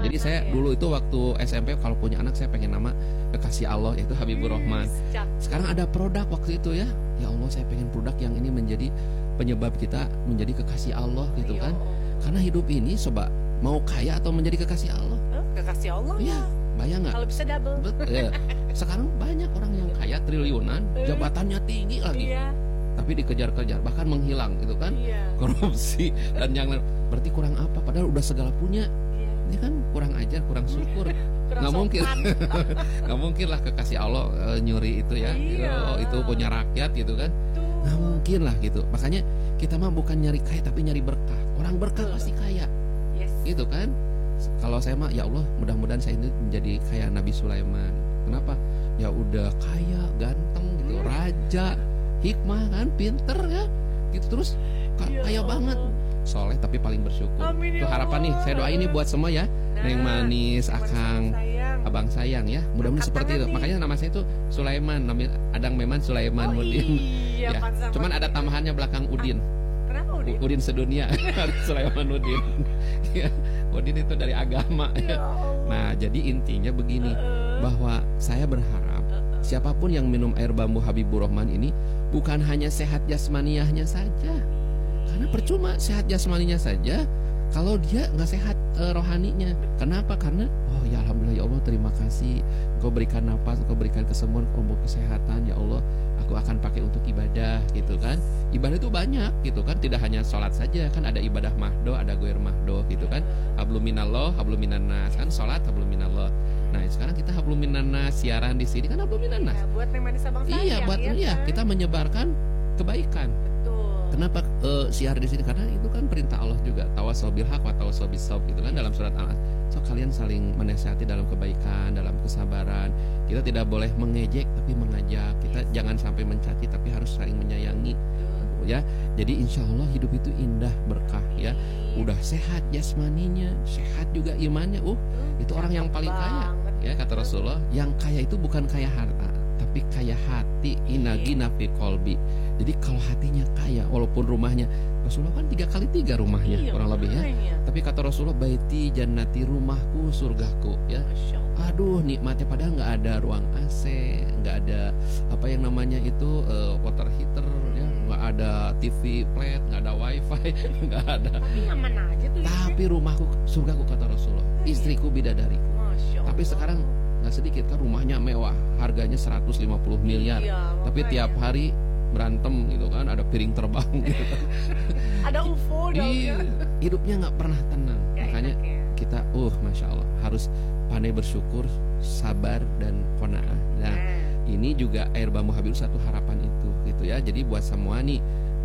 Jadi saya dulu itu waktu SMP kalau punya anak saya pengen nama kekasih Allah yaitu Habibur Rahman. Sekarang ada produk waktu itu ya. Ya Allah saya pengen produk yang ini menjadi penyebab kita menjadi kekasih Allah gitu kan. Karena hidup ini coba mau kaya atau menjadi kekasih Allah? Kekasih Allah ya. Bayang nggak? Kalau bisa double. Ya. Sekarang banyak orang yang kaya triliunan, jabatannya tinggi lagi. Tapi dikejar-kejar bahkan menghilang gitu kan. Korupsi dan yang lain. Berarti kurang apa? Padahal udah segala punya. Ini kan kurang ajar, kurang syukur. Nggak mungkin. Nggak mungkin lah kekasih Allah nyuri itu ya. Itu punya rakyat gitu kan. Nggak mungkin lah gitu. Makanya kita mah bukan nyari kaya tapi nyari berkah. Orang berkah pasti kaya. Gitu kan. Kalau saya mah ya Allah mudah-mudahan saya ini menjadi kayak Nabi Sulaiman. Kenapa? Ya udah kaya, ganteng gitu, raja, hikmah kan, pinter ya, gitu terus kaya banget, soleh tapi paling bersyukur. Itu harapan nih, saya doain nih buat semua ya, Neng Manis, Akang, Abang Sayang ya, mudah-mudahan seperti itu. Makanya nama saya itu Sulaiman, namanya Adang Meman Sulaiman Udin. Ya, cuman ada tambahannya belakang Udin. Kenapa Udin? Udin sedunia, Sulaiman Udin. Ya, Udin itu dari agama ya. Nah, jadi intinya begini, bahwa saya berharap siapapun yang minum air bambu Habibur Rahman ini bukan hanya sehat jasmaniahnya saja. Karena percuma sehat jasmaninya saja kalau dia nggak sehat rohaninya. Kenapa? Karena oh ya alhamdulillah ya Allah terima kasih Engkau berikan napas, Engkau berikan kesembuhan, Engkau kesehatan ya Allah. Aku akan pakai untuk ibadah gitu kan. Ibadah itu banyak gitu kan, tidak hanya sholat saja kan, ada ibadah mahdo, ada goir mahdo gitu kan. Hablum minallah, hablum minannas kan, sholat hablum minallah. Nah sekarang kita hablum minannas, siaran di sini kan hablum minannas. Buat Neng Manis Abang Sayang. Iya buat kita menyebarkan kebaikan. Kenapa siar di sini? Karena itu kan perintah Allah juga, tawasau bil haq wa tawasau bis sabr gitu kan dalam surat Al-Asr. So kalian saling menasihati dalam kebaikan, dalam kesabaran. Kita tidak boleh mengejek tapi mengajak. Kita jangan sampai mencaci tapi harus saling menyayangi. Ya. Jadi insya Allah hidup itu indah, berkah ya. Udah sehat jasmaninya, sehat juga imannya. Itu orang yang paling kaya. Ya kata Rasulullah, yang kaya itu bukan kaya harta, tapi kaya hati, inagina fi qalbi. Jadi kalau hatinya kaya, walaupun rumahnya Rasulullah kan 3x3 rumahnya kurang lebih ya. Tapi kata Rasulullah baiti jannati, rumahku surgaku ya. Aduh nikmatnya padahal nggak ada ruang AC, nggak ada apa yang namanya itu water heater ya, nggak ada TV flat, nggak ada wifi, nggak ada. Tapi nyaman aja tuh. Tapi rumahku surgaku kata Rasulullah, istriku bidadariku. Tapi sekarang nggak sedikit kan rumahnya mewah, harganya 150 miliar. Tapi tiap hari berantem gitu kan, ada piring terbang gitu kan. Ada UFO dong. Hidupnya nggak pernah tenang. Makanya kita masya Allah harus pandai bersyukur, sabar dan qanaah. Nah ini juga air bambu Habib satu harapan itu gitu ya. Jadi buat semua nih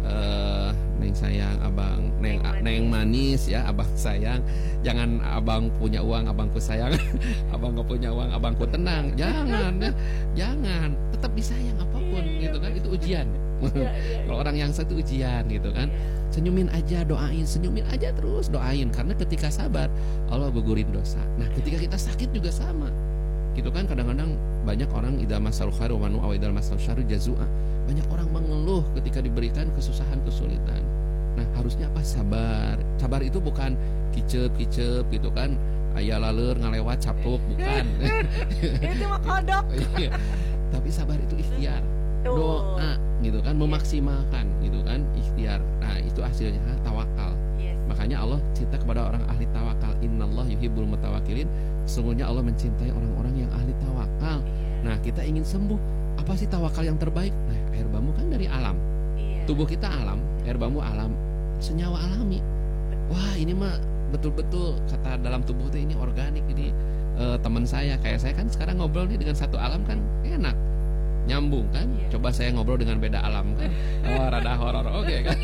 Neng sayang, abang, Neng manis ya, abang sayang. Jangan abang punya uang, abangku sayang. Abang gak punya uang, abangku tenang. Jangan ya, jangan. Tetap disayang apapun gitu kan, itu ujian. Kalau orang yang satu ujian gitu kan. Senyumin aja, doain, senyumin aja terus doain. Karena ketika sabar Allah gugurin dosa. Nah ketika kita sakit juga sama gitu kan. Kadang-kadang banyak orang idza masal khairu wa manu aw idza masal syarru jazua. Banyak orang mengeluh ketika diberikan kesusahan, kesulitan. Nah harusnya apa? Sabar. Sabar itu bukan kicep gitu kan, aya laleur ngalewat capuk, bukan. Itu mah kodok. Tapi sabar itu ikhtiar, doa gitu kan, memaksimalkan gitu kan, ikhtiar. Nah itu hasilnya tawakal. Makanya Allah cinta kepada orang ahli tawakal. Innallah yuhibbul mutawakkilin. Sesungguhnya Allah mencintai orang-orang yang ahli tawakal. Nah kita ingin sembuh, apa sih tawakal yang terbaik? Nah air bambu kan dari alam. Tubuh kita alam, air bambu alam, senyawa alami. Wah ini mah betul-betul kata dalam tubuh itu ini organik. Ini teman saya, kayak saya kan sekarang ngobrol nih dengan satu alam kan enak, nyambung kan. Coba saya ngobrol dengan beda alam kan, rada horor, oke kan.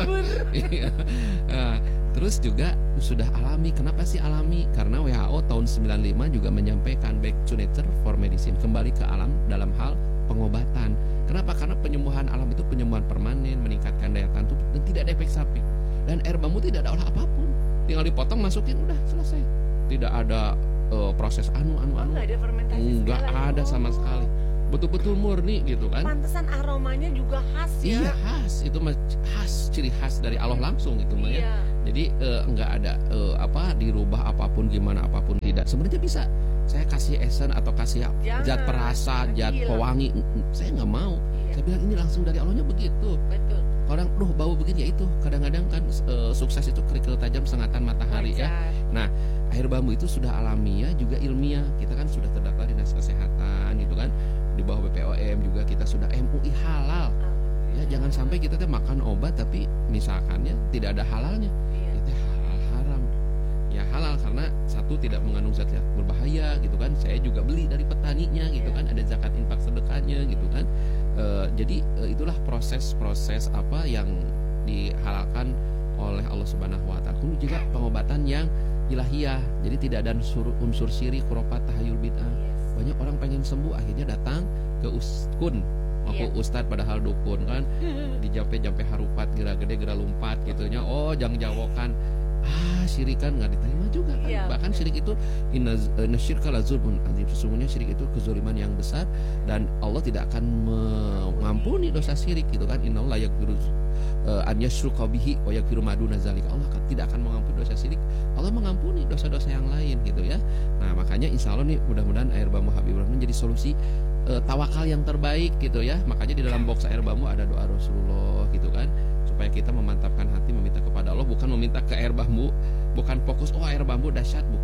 Terus juga sudah alami. Kenapa sih alami? Karena WHO tahun 95 juga menyampaikan back to nature for medicine, kembali ke alam dalam hal pengobatan. Kenapa? Karena penyembuhan alam itu penyembuhan permanen, meningkatkan daya tahan tubuh dan tidak ada efek samping. Dan air bambu tidak ada olah apapun, tinggal dipotong, masukin, udah selesai. Tidak ada proses nggak ada sama sekali. Betul-betul murni gitu kan. Pantesan aromanya juga khas ya. Iya khas, itu khas, ciri khas dari Allah langsung itu ya. Jadi nggak ada dirubah apapun, gimana apapun tidak. sebenarnya bisa saya kasih essence atau kasih zat perasa, zat pewangi, saya nggak mau. Saya bilang ini langsung dari Allahnya begitu. Betul. Orang bau begini, ya itu kadang-kadang kan sukses itu kerikil tajam sengatan matahari ya. Nah, air bambu itu sudah alamiah juga ilmiah. Kita kan sudah terdaftar Dinas Kesehatan gitu kan, di bawah BPOM juga kita sudah MUI halal. Ya jangan sampai kita makan obat tapi misalkannya tidak ada halalnya. Itu halal haram. Ya halal karena satu tidak mengandung zat yang berbahaya gitu kan. Saya juga beli dari petaninya gitu kan, ada zakat infak sedekahnya gitu kan. Jadi itulah proses-proses apa yang dihalalkan oleh Allah Subhanahu wa taala. Kemudian juga pengobatan yang ilahiyah. Jadi tidak ada unsur syirik, khurafat, tahayul, bid'ah. Banyak orang pengen sembuh akhirnya datang ke uskun. Aku ustad padahal dukun kan. Dijampe-jampe harupat, gera gede, gera lumpat gitunya. Oh, jang jawokan. Syirik kan nggak diterima juga kan. Bahkan syirik itu inna syirka la zulmun azim. Sesungguhnya syirik itu kezaliman yang besar dan Allah tidak akan mengampuni dosa syirik gitu kan. Innallaha la yaghfiru an yushraka bihi wa yaghfiru ma duna zalika. Allah tidak akan mengampuni dosa syirik. Allah mengampuni dosa-dosa yang lain gitu ya. Nah, makanya insya Allah nih mudah-mudahan air bambu Habibur Rahman menjadi solusi tawakal yang terbaik gitu ya. Makanya di dalam box air bambu ada doa Rasulullah gitu kan, supaya kita memantapkan hati meminta kepada Allah, bukan meminta ke air bambu, bukan fokus air bambu dahsyat,